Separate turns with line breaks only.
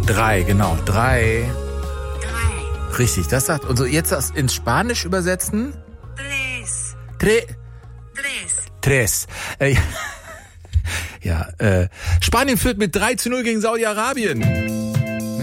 3, genau. 3. Richtig, das sagt. Und so jetzt das ins Spanisch übersetzen? Tres. Ja, Spanien führt mit 3:0 gegen Saudi-Arabien.